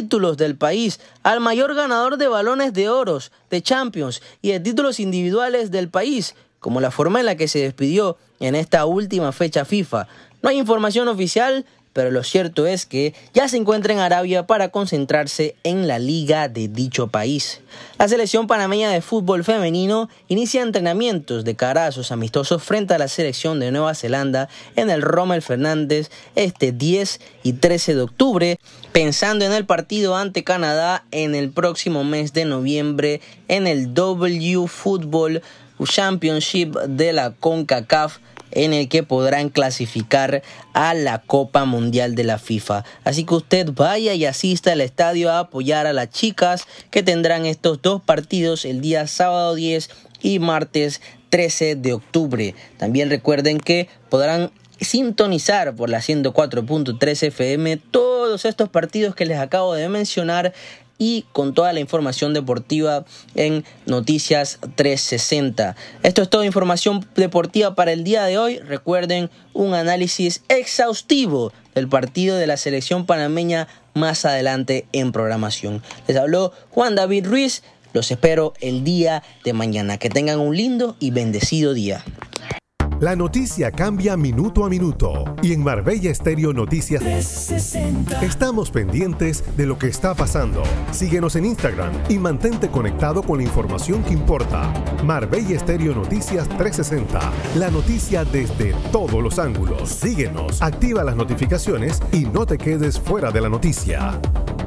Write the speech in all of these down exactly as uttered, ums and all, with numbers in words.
títulos del país, al mayor ganador de balones de oros, de Champions y de títulos individuales del país, como la forma en la que se despidió en esta última fecha FIFA. No hay información oficial, pero lo cierto es que ya se encuentra en Arabia para concentrarse en la liga de dicho país. La selección panameña de fútbol femenino inicia entrenamientos de cara a sus amistosos frente a la selección de Nueva Zelanda en el Rommel Fernández este diez y trece de octubre, pensando en el partido ante Canadá en el próximo mes de noviembre en el W Football Championship de la CONCACAF, en el que podrán clasificar a la Copa Mundial de la FIFA. Así que usted vaya y asista al estadio a apoyar a las chicas, que tendrán estos dos partidos el día sábado diez y martes trece de octubre. También recuerden que podrán sintonizar por la ciento cuatro punto tres F M todos estos partidos que les acabo de mencionar, y con toda la información deportiva en Noticias trescientos sesenta. Esto es toda información deportiva para el día de hoy. Recuerden un análisis exhaustivo del partido de la selección panameña más adelante en programación. Les habló Juan David Ruiz. Los espero el día de mañana. Que tengan un lindo y bendecido día. La noticia cambia minuto a minuto y en Marbella Estéreo Noticias trescientos sesenta estamos pendientes de lo que está pasando. Síguenos en Instagram y mantente conectado con la información que importa. Marbella Estéreo Noticias trescientos sesenta, la noticia desde todos los ángulos. Síguenos, activa las notificaciones y no te quedes fuera de la noticia.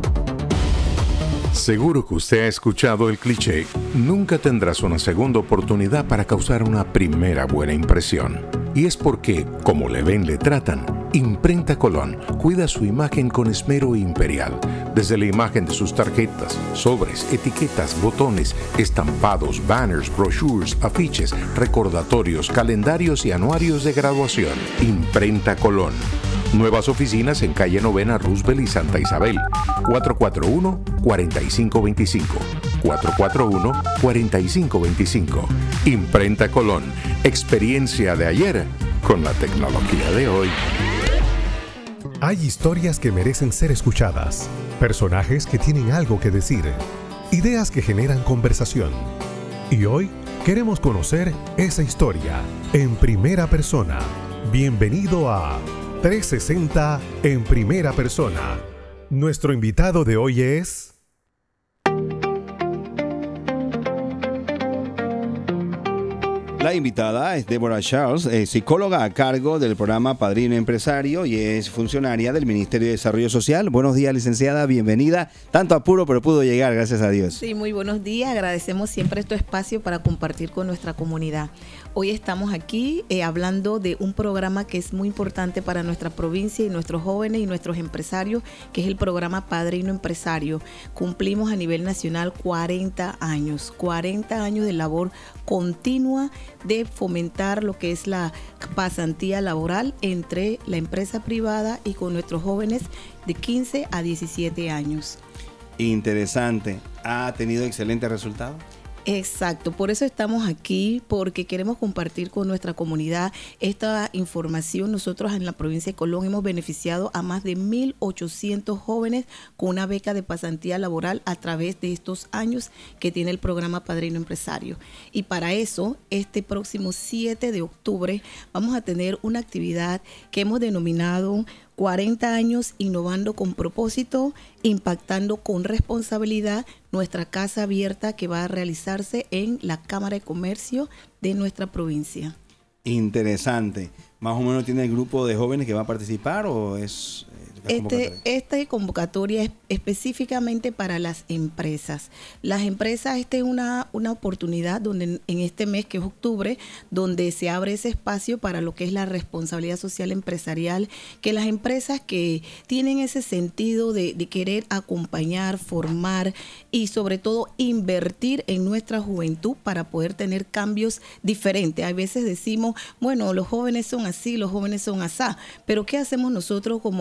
Seguro que usted ha escuchado el cliché: nunca tendrás una segunda oportunidad para causar una primera buena impresión. Y es porque, como le ven, le tratan. Imprenta Colón cuida su imagen con esmero imperial. Desde la imagen de sus tarjetas, sobres, etiquetas, botones, estampados, banners, brochures, afiches, recordatorios, calendarios y anuarios de graduación. Imprenta Colón. Nuevas oficinas en calle Novena, Roosevelt y Santa Isabel. cuatro cuatro uno, cuatro cinco dos cinco. cuatro cuatro uno, cuatro cinco dos cinco. Imprenta Colón. Experiencia de ayer con la tecnología de hoy. Hay historias que merecen ser escuchadas, personajes que tienen algo que decir, ideas que generan conversación. Y hoy queremos conocer esa historia en primera persona. Bienvenido a trescientos sesenta en primera persona. Nuestro invitado de hoy es... La invitada es Deborah Charles, eh, psicóloga a cargo del programa Padrino Empresario y es funcionaria del Ministerio de Desarrollo Social. Buenos días, licenciada, bienvenida. Tanto apuro, pero pudo llegar, gracias a Dios. Sí, muy buenos días. Agradecemos siempre este espacio para compartir con nuestra comunidad. Hoy estamos aquí eh, hablando de un programa que es muy importante para nuestra provincia y nuestros jóvenes y nuestros empresarios, que es el programa Padrino Empresario. Cumplimos a nivel nacional cuarenta años, cuarenta años de labor continua de fomentar lo que es la pasantía laboral entre la empresa privada y con nuestros jóvenes de quince a diecisiete años. Interesante. ¿Ha tenido excelentes resultados? Exacto, por eso estamos aquí, porque queremos compartir con nuestra comunidad esta información. Nosotros en la provincia de Colón hemos beneficiado a más de mil ochocientos jóvenes con una beca de pasantía laboral a través de estos años que tiene el programa Padrino Empresario. Y para eso, este próximo siete de octubre vamos a tener una actividad que hemos denominado cuarenta años innovando con propósito, impactando con responsabilidad, nuestra casa abierta que va a realizarse en la Cámara de Comercio de nuestra provincia. Interesante. ¿Más o menos tiene el grupo de jóvenes que va a participar o es...? Este, esta convocatoria es específicamente para las empresas. Las empresas, esta es una, una oportunidad donde en, en este mes que es octubre, donde se abre ese espacio para lo que es la responsabilidad social empresarial, que las empresas que tienen ese sentido de, de querer acompañar, formar y sobre todo invertir en nuestra juventud para poder tener cambios diferentes. A veces decimos, bueno, los jóvenes son así, los jóvenes son asá, pero ¿qué hacemos nosotros como adultos?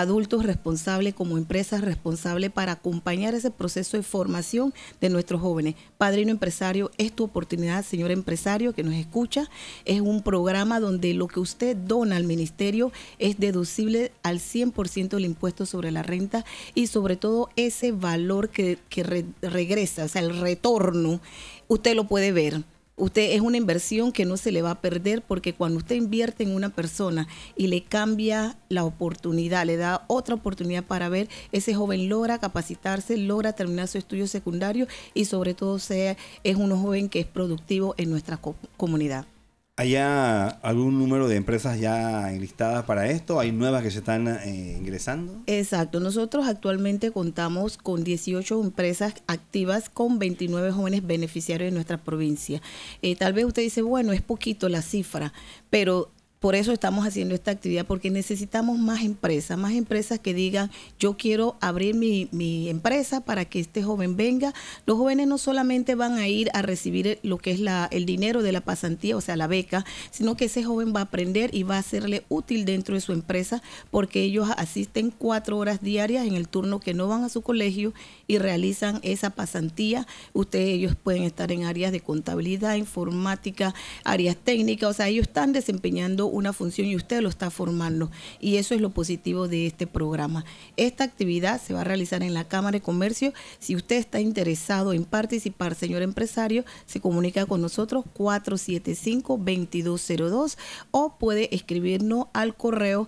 adultos responsables, como empresas responsables para acompañar ese proceso de formación de nuestros jóvenes. Padrino Empresario es tu oportunidad, señor empresario que nos escucha. Es un programa donde lo que usted dona al ministerio es deducible al cien por ciento del impuesto sobre la renta y sobre todo ese valor que, que re, regresa, o sea, el retorno, usted lo puede ver. Usted es una inversión que no se le va a perder porque cuando usted invierte en una persona y le cambia la oportunidad, le da otra oportunidad para ver, ese joven logra capacitarse, logra terminar su estudio secundario y sobre todo sea, es un joven que es productivo en nuestra co- comunidad. ¿Hay ya algún número de empresas ya enlistadas para esto? ¿Hay nuevas que se están eh, ingresando? Exacto. Nosotros actualmente contamos con dieciocho empresas activas con veintinueve jóvenes beneficiarios de nuestra provincia. Eh, tal vez usted dice, bueno, es poquito la cifra, pero por eso estamos haciendo esta actividad, porque necesitamos más empresas, más empresas que digan, yo quiero abrir mi, mi empresa para que este joven venga. Los jóvenes no solamente van a ir a recibir lo que es la, el dinero de la pasantía, o sea, la beca, sino que ese joven va a aprender y va a serle útil dentro de su empresa, porque ellos asisten cuatro horas diarias en el turno que no van a su colegio y realizan esa pasantía. Ustedes, ellos pueden estar en áreas de contabilidad, informática, áreas técnicas, o sea, ellos están desempeñando una función y usted lo está formando, y eso es lo positivo de este programa. Esta actividad se va a realizar en la Cámara de Comercio. Si usted está interesado en participar, señor empresario, se comunica con nosotros cuatro siete cinco, dos dos cero dos o puede escribirnos al correo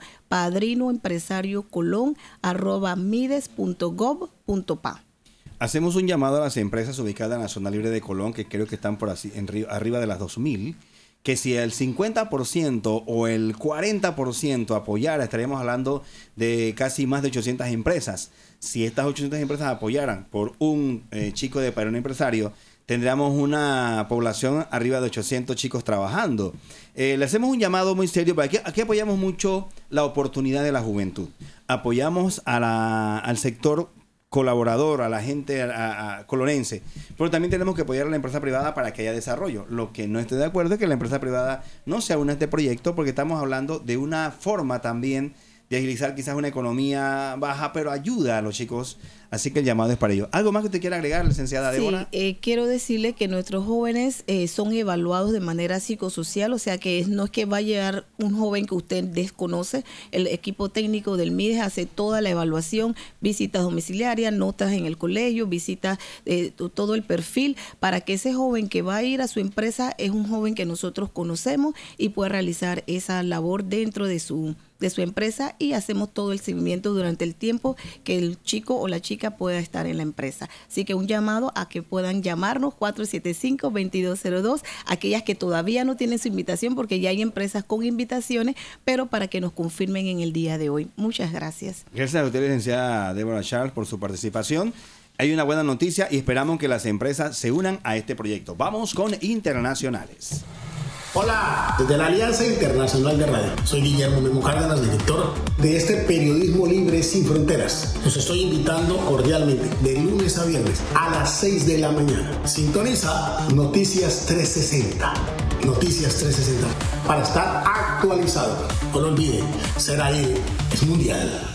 padrinoempresariocolón arroba mides punto gov punto pa. Hacemos un llamado a las empresas ubicadas en la zona libre de Colón, que creo que están por así, en, arriba de las dos mil, que si el cincuenta por ciento o el cuarenta por ciento apoyara, estaríamos hablando de casi más de ochocientas empresas. Si estas ochocientas empresas apoyaran por un eh, chico de Padrino Empresario, tendríamos una población arriba de ochocientos chicos trabajando. Eh, le hacemos un llamado muy serio, porque aquí, aquí apoyamos mucho la oportunidad de la juventud. Apoyamos a la, al sector colaborador, a la gente a, a colonense, pero también tenemos que apoyar a la empresa privada para que haya desarrollo. Lo que no estoy de acuerdo es que la empresa privada no se una a este proyecto, porque estamos hablando de una forma también de agilizar quizás una economía baja, pero ayuda a los chicos. Así que el llamado es para ellos. ¿Algo más que usted quiera agregar, licenciada Débora? Sí, eh, quiero decirle que nuestros jóvenes eh, son evaluados de manera psicosocial, o sea que no es que va a llegar un joven que usted desconoce. El equipo técnico del MIDES hace toda la evaluación, visitas domiciliarias, notas en el colegio, visitas, eh, todo el perfil, para que ese joven que va a ir a su empresa es un joven que nosotros conocemos y pueda realizar esa labor dentro de su de su empresa, y hacemos todo el seguimiento durante el tiempo que el chico o la chica pueda estar en la empresa. Así que un llamado a que puedan llamarnos cuatro siete cinco, dos dos cero dos, aquellas que todavía no tienen su invitación, porque ya hay empresas con invitaciones, pero para que nos confirmen en el día de hoy. Muchas gracias. Gracias a usted, licenciada Débora Charles, por su participación. Hay una buena noticia y esperamos que las empresas se unan a este proyecto. Vamos con internacionales. Hola, desde la Alianza Internacional de Radio. Soy Guillermo Memo Cárdenas, director de este periodismo libre sin fronteras. Los estoy invitando cordialmente de lunes a viernes a las seis de la mañana. Sintoniza Noticias trescientos sesenta. Noticias trescientos sesenta para estar actualizado. No lo olviden, ser ahí es mundial.